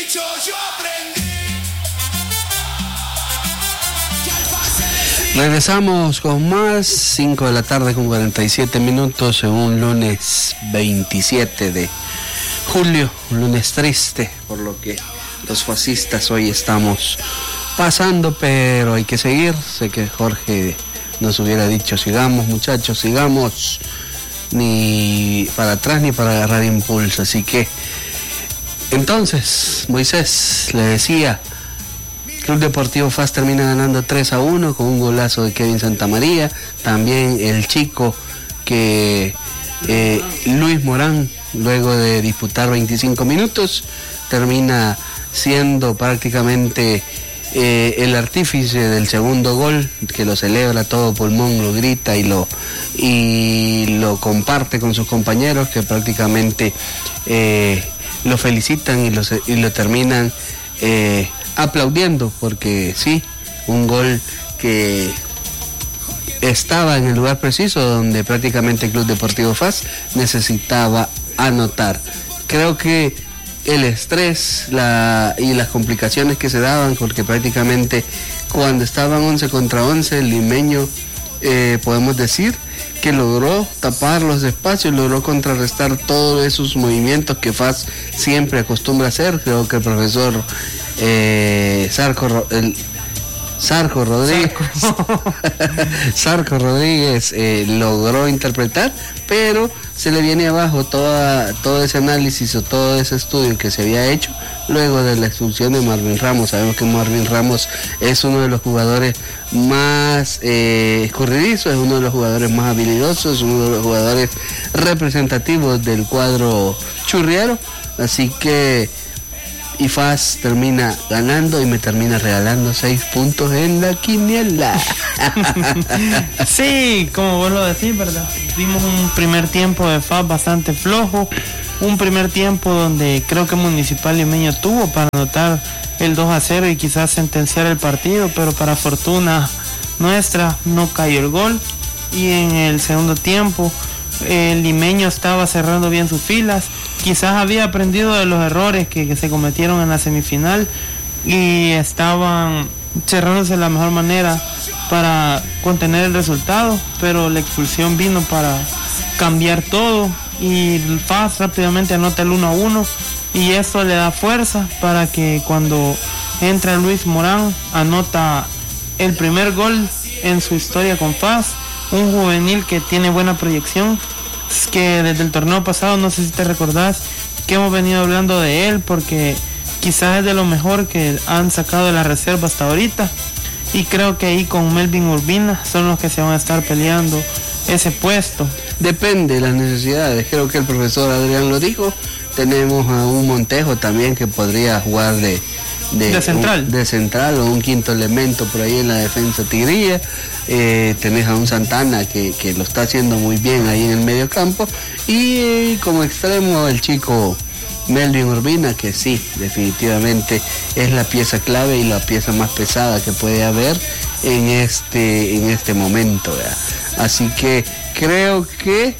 Regresamos con más, 5 de la tarde con 47 minutos en un lunes 27 de julio, un lunes triste por lo que los fascistas hoy estamos pasando, pero hay que seguir. Sé que Jorge nos hubiera dicho sigamos muchachos, sigamos, ni para atrás ni para agarrar impulso, así que entonces Moisés le decía, Club Deportivo FAS termina ganando 3-1 con un golazo de Kevin Santamaría. También el chico que Luis Morán, luego de disputar 25 minutos, termina siendo prácticamente el artífice del segundo gol, que lo celebra a todo pulmón, lo grita y lo comparte con sus compañeros, que prácticamente lo felicitan y lo terminan aplaudiendo, porque sí, un gol que estaba en el lugar preciso donde prácticamente el Club Deportivo FAS necesitaba anotar. Creo que el estrés y las complicaciones que se daban, porque prácticamente cuando estaban 11 contra 11, el limeño, podemos decir que logró tapar los espacios, logró contrarrestar todos esos movimientos que FAS siempre acostumbra hacer. Creo que el profesor Sarco Rodríguez logró interpretar, pero se le viene abajo todo ese análisis o todo ese estudio que se había hecho luego de la expulsión de Marvin Ramos. Sabemos que Marvin Ramos es uno de los jugadores más escurridizos, es uno de los jugadores más habilidosos, es uno de los jugadores representativos del cuadro churriero, así que FAS termina ganando y me termina regalando 6 puntos en la quiniela. Sí, como vos lo decís, ¿verdad? Vimos un primer tiempo de FAS bastante flojo, un primer tiempo donde creo que Municipal Limeño tuvo para anotar el 2-0 y quizás sentenciar el partido, pero para fortuna nuestra no cayó el gol. Y en el segundo tiempo el Limeño estaba cerrando bien sus filas, quizás había aprendido de los errores que se cometieron en la semifinal y estaban cerrándose de la mejor manera para contener el resultado, pero la expulsión vino para cambiar todo y el FAS rápidamente anota el 1-1 y eso le da fuerza para que cuando entra Luis Morán anota el primer gol en su historia con FAS, un juvenil que tiene buena proyección, que desde el torneo pasado, no sé si te recordás, que hemos venido hablando de él porque quizás es de lo mejor que han sacado de la reserva hasta ahorita, y creo que ahí con Melvin Urbina son los que se van a estar peleando ese puesto. Depende de las necesidades, creo que el profesor Adrián lo dijo. Tenemos a un Montejo también que podría jugar de central o un quinto elemento por ahí en la defensa tigrilla. Tenés a un Santana que lo está haciendo muy bien ahí en el medio campo, y como extremo el chico Melvin Urbina, que sí, definitivamente es la pieza clave y la pieza más pesada que puede haber en este momento, ¿verdad? Así que creo que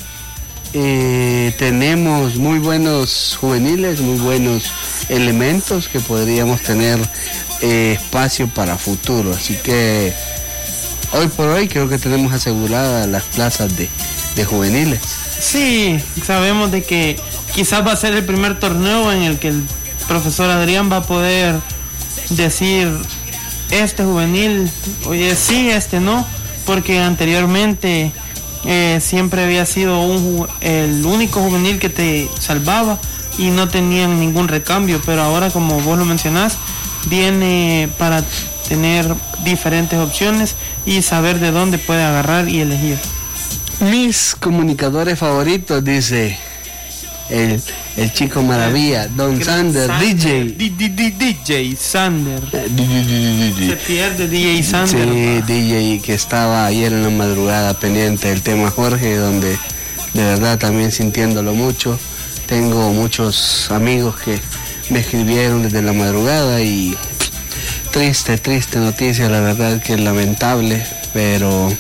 tenemos muy buenos juveniles, muy buenos elementos que podríamos tener espacio para futuro, así que hoy por hoy creo que tenemos aseguradas las plazas de juveniles. Sí, sabemos de que quizás va a ser el primer torneo en el que el profesor Adrián va a poder decir este juvenil, oye sí, este no, porque anteriormente siempre había sido el único juvenil que te salvaba y no tenían ningún recambio, pero ahora, como vos lo mencionás, viene para tener diferentes opciones y saber de dónde puede agarrar y elegir. Mis comunicadores favoritos, dice el chico maravilla, Don Sander, DJ Sander. Se pierde DJ Sander. Sí, DJ que estaba ayer en la madrugada pendiente del tema Jorge, donde de verdad también sintiéndolo mucho. Tengo muchos amigos que me escribieron desde la madrugada y triste noticia, la verdad que es lamentable, pero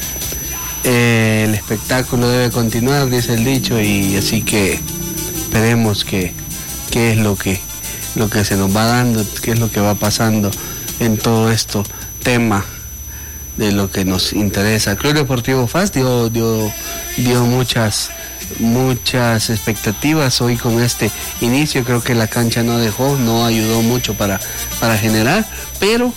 el espectáculo debe continuar, dice el dicho, y así que esperemos que es lo que lo que se nos va dando, qué es lo que va pasando en todo esto tema de lo que nos interesa. Club Deportivo FAS dio muchas expectativas hoy con este inicio. Creo que la cancha no ayudó mucho para generar, pero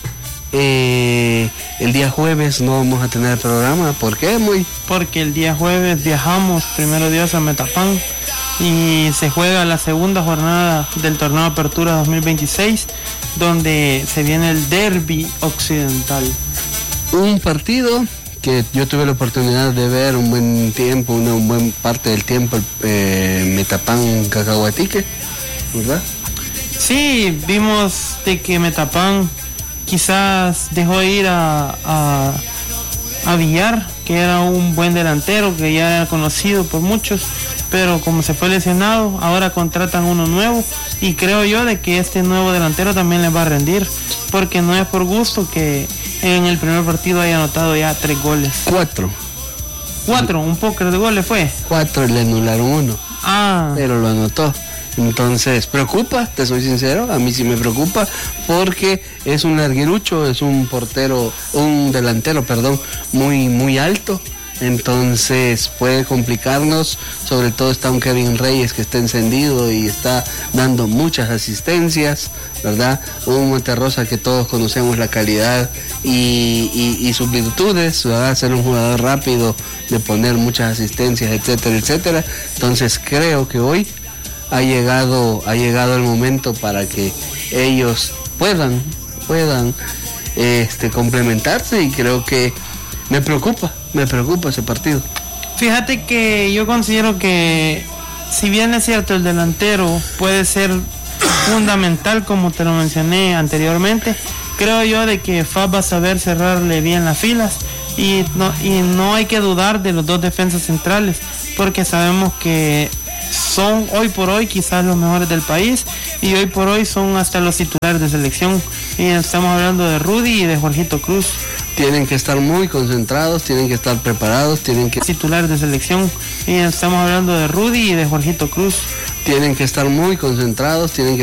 el día jueves no vamos a tener programa. ¿Por qué, Muy? Porque el día jueves viajamos, primero Dios, a Metapán y se juega la segunda jornada del torneo Apertura 2026, donde se viene el Derby Occidental. Un partido que yo tuve la oportunidad de ver un buen tiempo, una buena parte del tiempo, Metapán Cacahuatique, ¿verdad? Sí, vimos de que Metapán quizás dejó ir a Villar, que era un buen delantero, que ya era conocido por muchos, pero como se fue lesionado, ahora contratan uno nuevo y creo yo de que este nuevo delantero también les va a rendir, porque no es por gusto que en el primer partido haya anotado ya 3 goles. 4, un póker de goles fue. 4 y le anularon 1. Pero lo anotó. Entonces, preocupa, te soy sincero, a mí sí me preocupa, porque es un larguirucho, es un delantero, muy alto. Entonces puede complicarnos, sobre todo está un Kevin Reyes que está encendido y está dando muchas asistencias, ¿verdad? Un Monterrosa que todos conocemos la calidad y sus virtudes, ¿verdad? Ser un jugador rápido, de poner muchas asistencias, etcétera, etcétera. Entonces creo que hoy ha llegado el momento para que ellos puedan complementarse, y creo que me preocupa ese partido. Fíjate que yo considero que, si bien es cierto el delantero puede ser fundamental, como te lo mencioné anteriormente, creo yo de que FAS va a saber cerrarle bien las filas, y no hay que dudar de los 2 defensas centrales, porque sabemos que son hoy por hoy quizás los mejores del país, y hoy por hoy son hasta los titulares de selección, y estamos hablando de Rudy y de Jorgito Cruz. Tienen que estar muy concentrados, tienen que estar preparados, titulares de selección, y estamos hablando de Rudy y de Jorgito Cruz. Tienen que estar muy concentrados, tienen que